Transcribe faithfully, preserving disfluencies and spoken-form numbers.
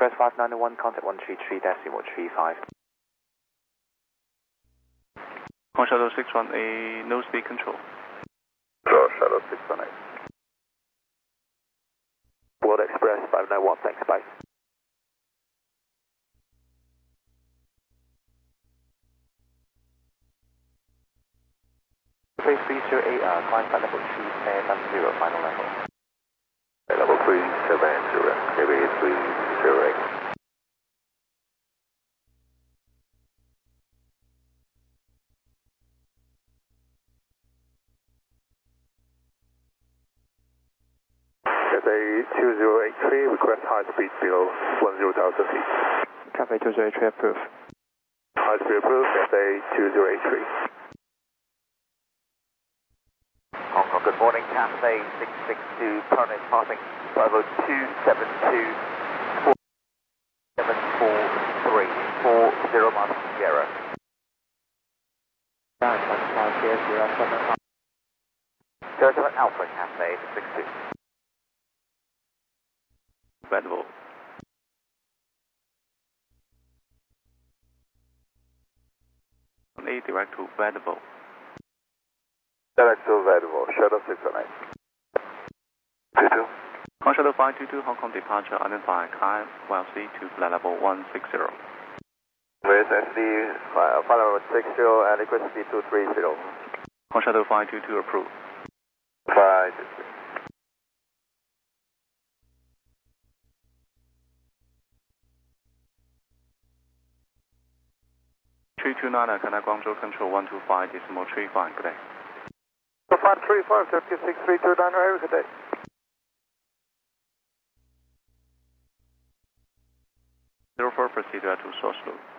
Express five nine one, contact one three three decimal three five. On Shuttle six one eight, no speed control. Control Shuttle six one eight. World Express five nine one, thanks, bye. three three zero eight, uh, climb flight level three seven zero, final level. Level three seven zero, heavy three zero eight. Cathay two zero eight three, request high speed below one zero thousand feet. Cathay two zero eight three approved. High speed approved, Cathay two zero eight three. Hong Kong, good morning, Cathay six six two, permit passing Bravo two seven two, four seven four three, four zero miles from Sierra. zero seven Alpha, Cathay six six two. Available. On eight direct to available. Direct to available, Shuttle six one eight. two two. On Shuttle five two two, Hong Kong departure, identify climb Y L C to flight level one six zero. With S D, flight level six zero and request speed two three zero. On Shuttle five two two, approved. five two two. three two nine, Canada Guangzhou Control one two five decimal three five, good day. five three five, thirty six three two nine, area, good day. zero four, proceed to source loop.